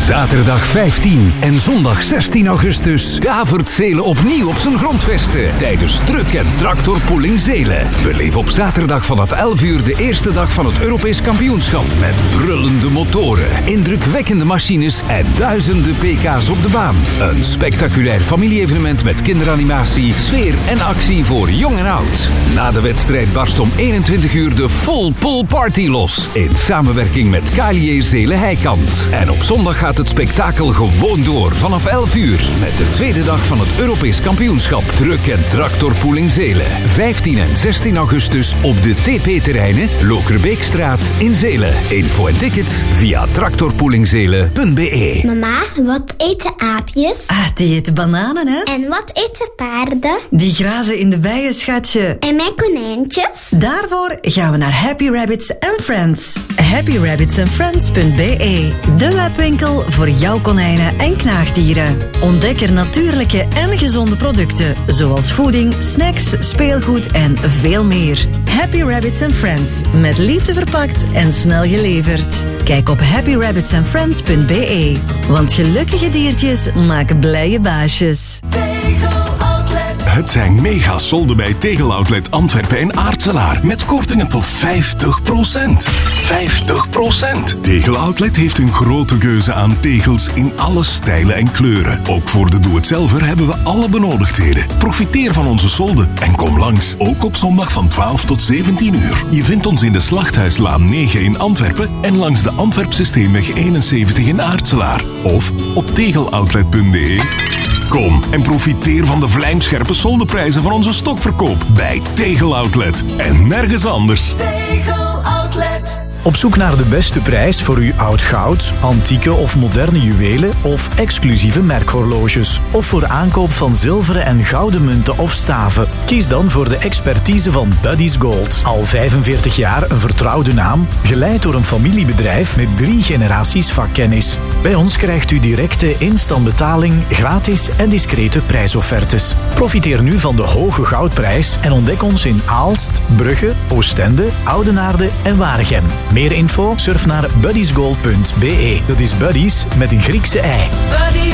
Zaterdag 15 en zondag 16 augustus davert Zelen opnieuw op zijn grondvesten tijdens Truck en Tractorpooling Zelen. Beleef op zaterdag vanaf 11 uur de eerste dag van het Europees kampioenschap met brullende motoren, indrukwekkende machines en duizenden pk's op de baan. Een spectaculair familie-evenement met kinderanimatie, sfeer en actie voor jong en oud. Na de wedstrijd barst om 21 uur de Full Pull Party los in samenwerking met KLJ Zelen Heikant. En op zondag gaat het spektakel gewoon door vanaf 11 uur met de tweede dag van het Europees kampioenschap Truck en Tractorpooling Zelen. 15 en 16 augustus op de TP-terreinen Lokerbeekstraat in Zelen. Info en tickets via tractorpoolingzelen.be. Mama, wat eten aapjes? Die eten bananen, hè? En wat eten paarden? Die grazen in de weien, schatje. En mijn konijntjes? Daarvoor gaan we naar Happy Rabbits and Friends. happyrabbitsandfriends.be. De webwinkel voor jouw konijnen en knaagdieren. Ontdek er natuurlijke en gezonde producten, zoals voeding, snacks, speelgoed en veel meer. Happy Rabbits and Friends, met liefde verpakt en snel geleverd. Kijk op happyrabbitsandfriends.be. Want gelukkige diertjes maken blije baasjes. Het zijn mega-solden bij Tegel-outlet Antwerpen en Aartselaar. Met kortingen tot 50%. 50%! Tegel-outlet heeft een grote keuze aan tegels in alle stijlen en kleuren. Ook voor de doe-het-zelver hebben we alle benodigdheden. Profiteer van onze solden en kom langs. Ook op zondag van 12 tot 17 uur. Je vindt ons in de Slachthuislaan 9 in Antwerpen en langs de Antwerp-Systeemweg 71 in Aartselaar. Of op tegeloutlet.be. Kom en profiteer van de vlijmscherpe soldenprijzen van onze stokverkoop bij Tegel Outlet en nergens anders. Tegel Outlet. Op zoek naar de beste prijs voor uw oud goud, antieke of moderne juwelen of exclusieve merkhorloges. Of voor aankoop van zilveren en gouden munten of staven. Kies dan voor de expertise van Buddy's Gold. Al 45 jaar een vertrouwde naam, geleid door een familiebedrijf met 3 generaties vakkennis. Bij ons krijgt u directe instantbetaling, gratis en discrete prijsoffertes. Profiteer nu van de hoge goudprijs en ontdek ons in Aalst, Brugge, Oostende, Oudenaarde en Waregem. Meer info? Surf naar buddysgold.be. Dat is Buddies met een Griekse ei.